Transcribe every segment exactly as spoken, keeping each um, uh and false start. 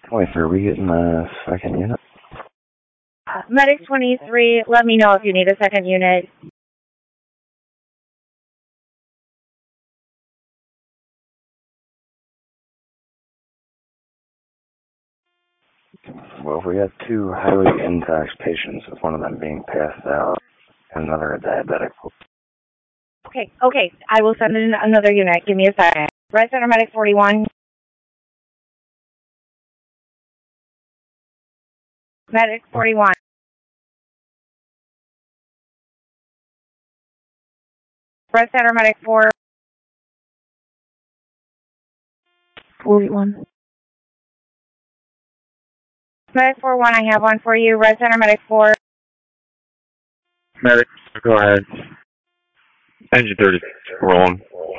twenty-three, are we getting the second unit? Uh, Medic twenty-three, let me know if you need a second unit. Well, we got two highly intact patients, with one of them being passed out and another a diabetic. Okay, okay, I will send in another unit. Give me a second. Red Center Medic forty-one. Medic forty-one. Red Center Medic four. forty-one. Medic four one, I have one for you. Red Center Medic four. Medic, go ahead. Engine thirty, rolling.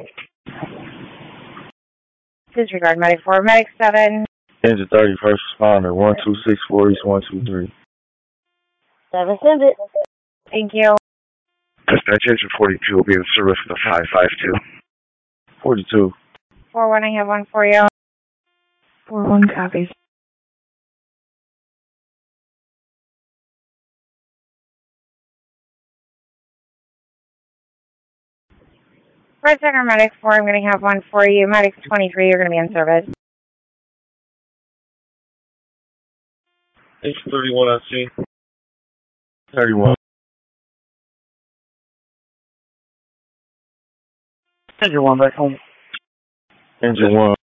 Disregard Medic four. Medic seven. Engine thirty, first responder, one two six four East one two three. seven, send it. Thank you. Dispatch engine forty-two will be in service with a five five two. forty-two. four one, I have one for you. four one copies. Red Center Medic four, I'm going to have one for you. Medic twenty-three, you're going to be in service. Engine thirty-one on scene. thirty-one. Engine one back home. Engine one.